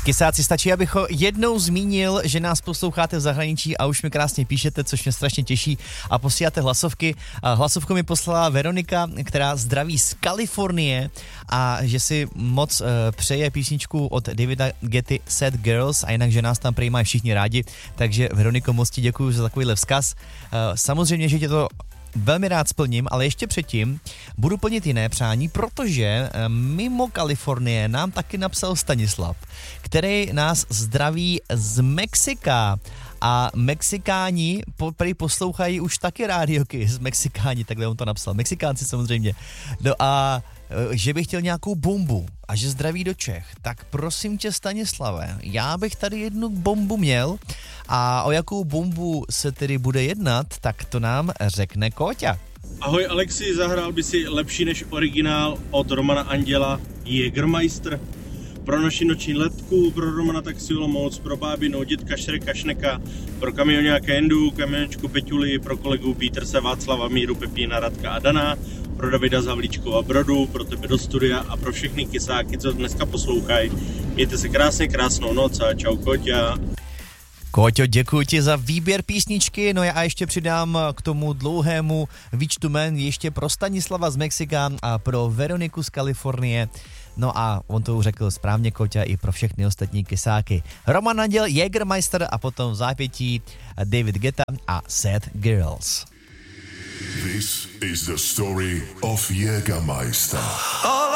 Kysáci, stačí, abych jednou zmínil, že nás posloucháte v zahraničí a už mi krásně píšete, což mě strašně těší a posíláte hlasovky. Hlasovku mi poslala Veronika, která zdraví z Kalifornie a že si moc přeje písničku od Davida Getty Sad Girls a jinak, že nás tam prý mají všichni rádi, takže Veroniko, moc ti děkuju za takovýhle vzkaz. Samozřejmě, že tě to velmi rád splním, ale ještě předtím budu plnit jiné přání, protože mimo Kalifornie nám taky napsal Stanislav, který nás zdraví z Mexika. A Mexikáni prý poslouchají už taky rádioky z Mexikáni, takhle on to napsal. Mexikánci samozřejmě. No a že bych chtěl nějakou bombu a že zdraví do Čech, tak prosím tě, Stanislave, já bych tady jednu bombu měl a o jakou bombu se tedy bude jednat, tak to nám řekne Kóťa. Ahoj Alexi, zahrál by si lepší než originál od Romana Anděla Jägermeister. Pro naši noční letku, pro Romana Taxi Olomouc, pro bábinu, dětka Šreka Šneka, pro kamioňáka Endu, kamionečku Peťuli, pro kolegu Píterse, Václava, Míru, Pepína, Radka a Dana, pro Davida z Havlíčkova Brodu, pro tebe do studia a pro všechny kysáky, co dneska poslouchají. Mějte se krásně, krásnou noc a čau Kóťa. Kóťo, děkuji ti za výběr písničky, no a ještě přidám k tomu dlouhému výčtu jmen ještě pro Stanislava z Mexika a pro Veroniku z Kalifornie. No a on to už řekl správně, Kóťa, i pro všechny ostatní kysáky. Roman Anděl, Jägermeister a potom v zápětí David Guetta a Sad Girls. This is the story of Jägermeister.